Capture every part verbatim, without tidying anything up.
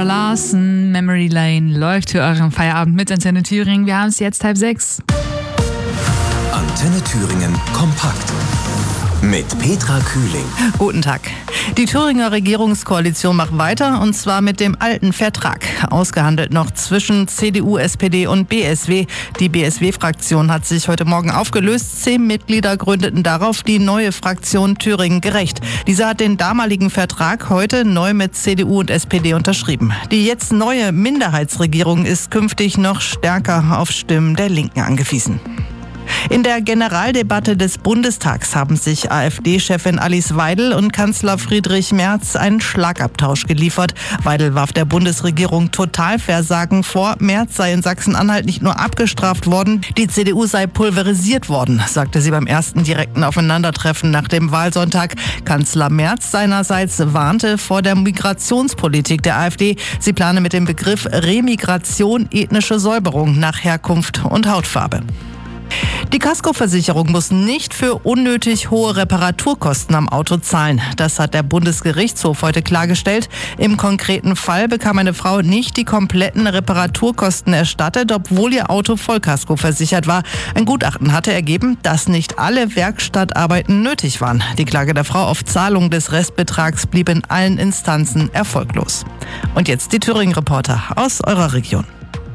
Zara Larsson, Memory Lane läuft für euren Feierabend mit Antenne Thüringen. Wir haben es jetzt halb sechs. Antenne Thüringen kompakt. Mit Petra Kühling. Guten Tag. Die Thüringer Regierungskoalition macht weiter, und zwar mit dem alten Vertrag. Ausgehandelt noch zwischen C D U, S P D und B S W. Die B S W-Fraktion hat sich heute Morgen aufgelöst. Zehn Mitglieder gründeten darauf die neue Fraktion Thüringen gerecht. Diese hat den damaligen Vertrag heute neu mit C D U und S P D unterschrieben. Die jetzt neue Minderheitsregierung ist künftig noch stärker auf Stimmen der Linken angewiesen. In der Generaldebatte des Bundestags haben sich AfD-Chefin Alice Weidel und Kanzler Friedrich Merz einen Schlagabtausch geliefert. Weidel warf der Bundesregierung Totalversagen vor. Merz sei in Sachsen-Anhalt nicht nur abgestraft worden, die C D U sei pulverisiert worden, sagte sie beim ersten direkten Aufeinandertreffen nach dem Wahlsonntag. Kanzler Merz seinerseits warnte vor der Migrationspolitik der AfD. Sie plane mit dem Begriff Remigration ethnische Säuberung nach Herkunft und Hautfarbe. Die Kaskoversicherung muss nicht für unnötig hohe Reparaturkosten am Auto zahlen. Das hat der Bundesgerichtshof heute klargestellt. Im konkreten Fall bekam eine Frau nicht die kompletten Reparaturkosten erstattet, obwohl ihr Auto Vollkasko versichert war. Ein Gutachten hatte ergeben, dass nicht alle Werkstattarbeiten nötig waren. Die Klage der Frau auf Zahlung des Restbetrags blieb in allen Instanzen erfolglos. Und jetzt die Thüringen-Reporter aus eurer Region.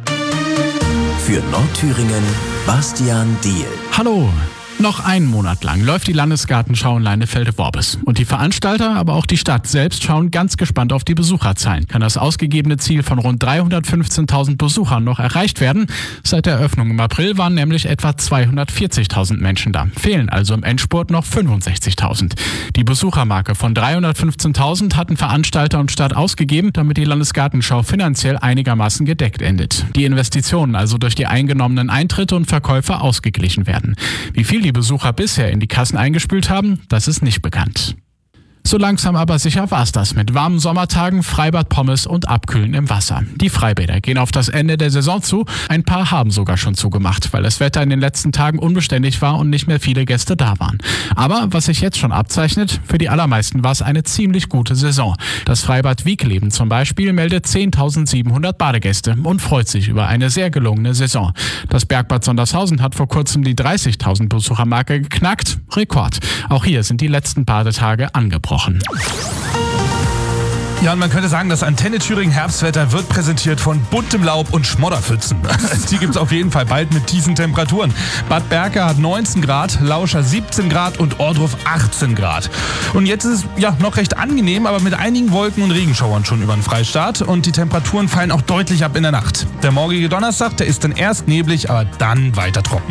Für Nordthüringen Bastian Diehl. Hallo! Noch einen Monat lang läuft die Landesgartenschau in Leinefelde-Worbis. Und die Veranstalter, aber auch die Stadt selbst schauen ganz gespannt auf die Besucherzahlen. Kann das ausgegebene Ziel von rund dreihundertfünfzehntausend Besuchern noch erreicht werden? Seit der Eröffnung im April waren nämlich etwa zweihundertvierzigtausend Menschen da. Fehlen also im Endspurt noch fünfundsechzigtausend. Die Besuchermarke von dreihundertfünfzehntausend hatten Veranstalter und Stadt ausgegeben, damit die Landesgartenschau finanziell einigermaßen gedeckt endet. Die Investitionen also durch die eingenommenen Eintritte und Verkäufe ausgeglichen werden. Wie viel die Besucher bisher in die Kassen eingespült haben, das ist nicht bekannt. So langsam aber sicher war's das mit warmen Sommertagen, Freibad, Pommes und Abkühlen im Wasser. Die Freibäder gehen auf das Ende der Saison zu. Ein paar haben sogar schon zugemacht, weil das Wetter in den letzten Tagen unbeständig war und nicht mehr viele Gäste da waren. Aber was sich jetzt schon abzeichnet, für die allermeisten war es eine ziemlich gute Saison. Das Freibad Wiegleben zum Beispiel meldet zehntausendsiebenhundert Badegäste und freut sich über eine sehr gelungene Saison. Das Bergbad Sondershausen hat vor kurzem die dreißigtausend Besuchermarke geknackt. Rekord. Auch hier sind die letzten Badetage angebrochen. Ja, und man könnte sagen, das Antenne Thüringen Herbstwetter wird präsentiert von buntem Laub und Schmodderpfützen. Die gibt's auf jeden Fall bald mit diesen Temperaturen. Bad Berka hat neunzehn Grad, Lauscher siebzehn Grad und Ohrdruf achtzehn Grad. Und jetzt ist es ja noch recht angenehm, aber mit einigen Wolken und Regenschauern schon über den Freistaat. Und die Temperaturen fallen auch deutlich ab in der Nacht. Der morgige Donnerstag, der ist dann erst neblig, aber dann weiter trocken.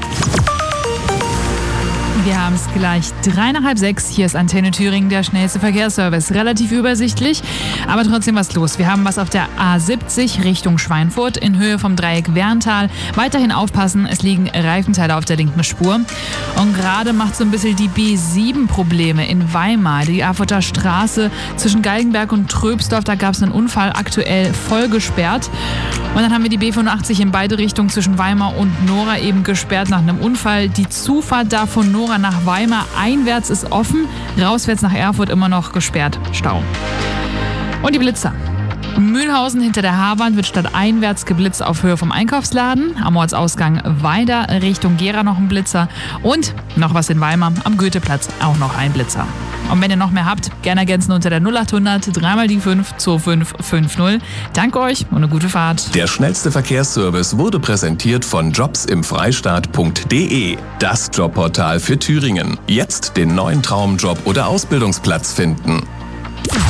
Wir haben es gleich drei nach halb sechs. Hier ist Antenne Thüringen, der schnellste Verkehrsservice. Relativ übersichtlich, aber trotzdem was los. Wir haben was auf der A siebzig Richtung Schweinfurt in Höhe vom Dreieck Werntal. Weiterhin aufpassen, es liegen Reifenteile auf der linken Spur. Und gerade macht so ein bisschen die B sieben Probleme in Weimar. Die Erfurter Straße zwischen Galgenberg und Tröbsdorf, da gab es einen Unfall, aktuell voll gesperrt. Und dann haben wir die B fünfundachtzig in beide Richtungen zwischen Weimar und Nora eben gesperrt nach einem Unfall. Die Zufahrt da von Nora nach Weimar einwärts ist offen, rauswärts nach Erfurt immer noch gesperrt, Stau. Und die Blitzer. Mühlhausen hinter der Haarwand wird statt einwärts geblitzt auf Höhe vom Einkaufsladen. Am Ortsausgang Weida Richtung Gera noch ein Blitzer. Und noch was in Weimar, am Goetheplatz auch noch ein Blitzer. Und wenn ihr noch mehr habt, gerne ergänzen unter der null acht hundert drei mal die fünf zwei fünf fünf null. Danke euch und eine gute Fahrt. Der schnellste Verkehrsservice wurde präsentiert von jobs im freistaat punkt de. Das Jobportal für Thüringen. Jetzt den neuen Traumjob oder Ausbildungsplatz finden.